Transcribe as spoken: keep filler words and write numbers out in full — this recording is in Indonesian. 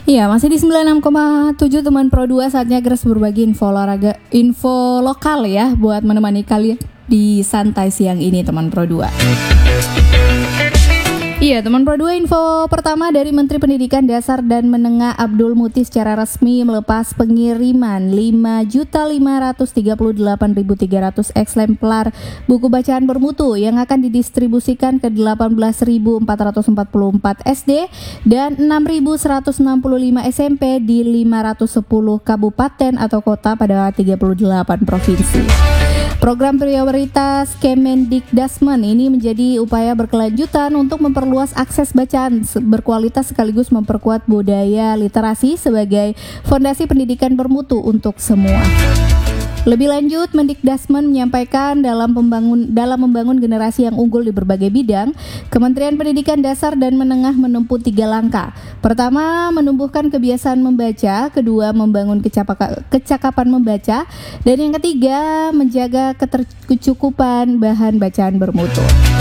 Iya, masih di sembilan puluh enam koma tujuh teman Pro dua, saatnya Grace berbagi info olahraga, info lokal ya, buat menemani kalian di santai siang ini teman Pro dua. Iya, teman Pro dua, info pertama dari Menteri Pendidikan Dasar dan Menengah Abdul Muti secara resmi melepas pengiriman lima juta lima ratus tiga puluh delapan ribu tiga ratus eksemplar buku bacaan bermutu yang akan didistribusikan ke delapan belas ribu empat ratus empat puluh empat S D dan enam ribu seratus enam puluh lima S M P di lima ratus sepuluh kabupaten atau kota pada tiga puluh delapan provinsi. Program prioritas Kemendikdasmen ini menjadi upaya berkelanjutan untuk memperluas akses bacaan berkualitas sekaligus memperkuat budaya literasi sebagai fondasi pendidikan bermutu untuk semua. Lebih lanjut, Mendikdasmen menyampaikan dalam pembangun dalam membangun generasi yang unggul di berbagai bidang, Kementerian Pendidikan Dasar dan Menengah menempuh tiga langkah. Pertama, menumbuhkan kebiasaan membaca. Kedua, membangun kecapaka, kecakapan membaca. Dan yang ketiga, menjaga ketercukupan bahan bacaan bermutu.